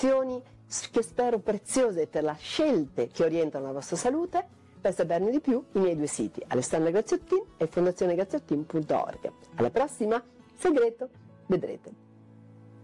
informazioni che spero preziose per le scelte che orientano la vostra salute. Per saperne di più, i miei due siti, Alessandra Graziottin e fondazionegraziotin.org. Alla prossima, segreto, vedrete.